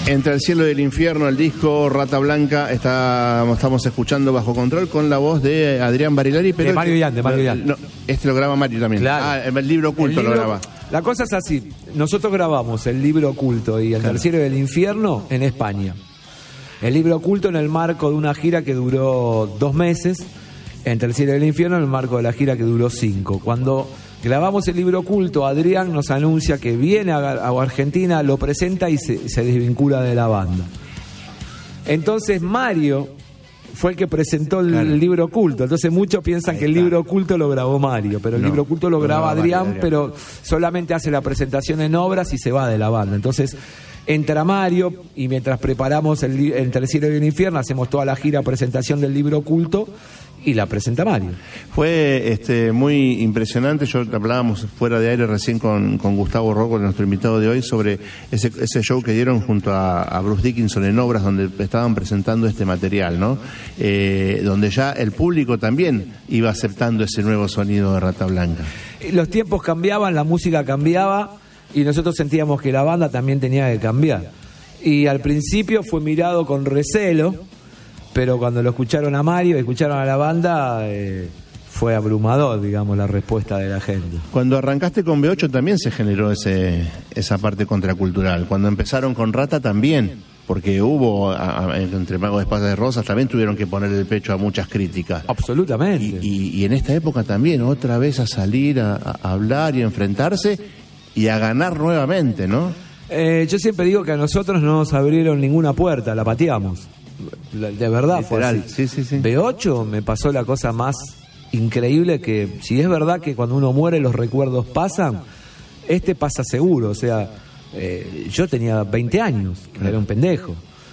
Entre el cielo y el infierno, el disco Rata Blanca, estamos escuchando Bajo Control con la voz de Adrián Barilari. Pero de Mario Ian. No, este lo graba Mario también. Claro. El libro oculto lo graba. La cosa es así, nosotros grabamos el libro oculto y Entre el cielo y el infierno en España. El libro oculto en el marco de una gira que duró 2 meses, Entre el cielo y el infierno en el marco de la gira que duró 5. Cuando grabamos el libro oculto, Adrián nos anuncia que viene a Argentina, lo presenta y se desvincula de la banda. Entonces Mario fue el que presentó el libro oculto. Entonces muchos piensan que el libro oculto lo grabó Mario, pero el libro oculto lo graba Adrián, pero solamente hace la presentación en obras y se va de la banda. Entonces entra Mario y mientras preparamos Entre el cielo y el infierno, hacemos toda la gira presentación del libro oculto y la presenta Mario. Fue muy impresionante. Yo hablábamos fuera de aire recién con Gustavo Rocco, nuestro invitado de hoy, sobre ese show que dieron junto a Bruce Dickinson en Obras, donde estaban presentando este material, ¿no? Donde ya el público también iba aceptando ese nuevo sonido de Rata Blanca. Los tiempos cambiaban, la música cambiaba y nosotros sentíamos que la banda también tenía que cambiar. Y al principio fue mirado con recelo, pero cuando lo escucharon a Mario, escucharon a la banda, fue abrumador, digamos, la respuesta de la gente. Cuando arrancaste con B8 también se generó esa parte contracultural. Cuando empezaron con Rata también, porque hubo, entre Mago de Espadas de Rosas, también tuvieron que poner el pecho a muchas críticas. Absolutamente. Y en esta época también, otra vez a salir, a hablar y a enfrentarse y a ganar nuevamente, ¿no? Yo siempre digo que a nosotros no nos abrieron ninguna puerta, la pateamos. De verdad, literal, fue así. Sí. B8 me pasó la cosa más increíble, que si es verdad que cuando uno muere los recuerdos pasan, pasa seguro. O sea, yo tenía 20 años, era un pendejo,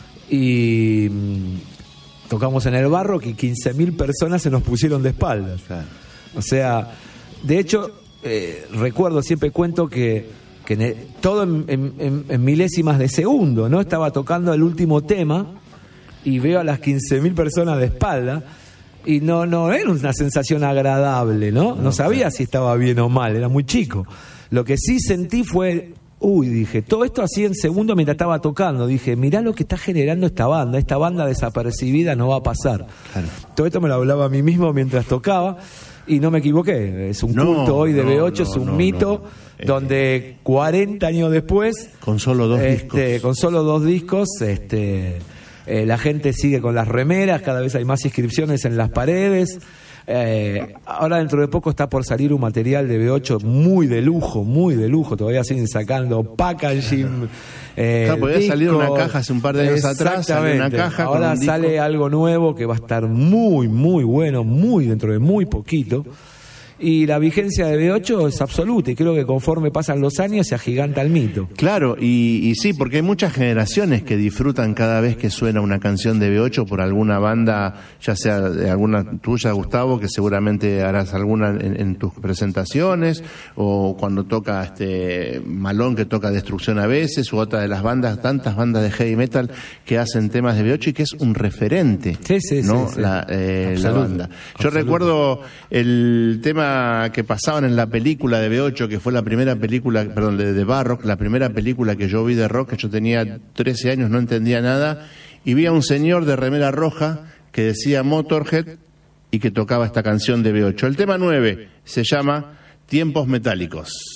y tocamos en el Barro que 15.000 personas se nos pusieron de espaldas. Claro. O sea, de hecho, recuerdo, siempre cuento que todo en milésimas de segundo, ¿no? Estaba tocando el último tema y veo a las 15.000 personas de espalda y no era una sensación agradable, ¿no? No sabía si estaba bien o mal, era muy chico. Lo que sí sentí fue, dije, todo esto así en segundo mientras estaba tocando, dije, mirá lo que está generando esta banda desapercibida no va a pasar. Claro. Todo esto me lo hablaba a mí mismo mientras tocaba y no me equivoqué, es un culto hoy de B8, es un mito donde 40 años después, con solo 2 discos, la gente sigue con las remeras, cada vez hay más inscripciones en las paredes. Ahora dentro de poco está por salir un material de B8 muy de lujo, todavía siguen sacando packaging. Podía salir una caja hace un par de años atrás, sale una caja. Ahora sale algo nuevo que va a estar muy, muy bueno, muy dentro de muy poquito. Y la vigencia de B8 es absoluta y creo que conforme pasan los años se agiganta el mito. Claro, y sí, porque hay muchas generaciones que disfrutan cada vez que suena una canción de B8 por alguna banda, ya sea de alguna tuya, Gustavo, que seguramente harás alguna en tus presentaciones, o cuando toca Malón, que toca Destrucción a veces, u otra de las bandas, tantas bandas de heavy metal que hacen temas de B8 y que es un referente, ¿no? Sí. La banda. Yo recuerdo el tema que pasaban en la película de B8, que fue la primera película, de Barrock, la primera película que yo vi de rock, que yo tenía 13 años, no entendía nada, y vi a un señor de remera roja que decía Motorhead y que tocaba esta canción de B8. El tema 9 se llama Tiempos Metálicos.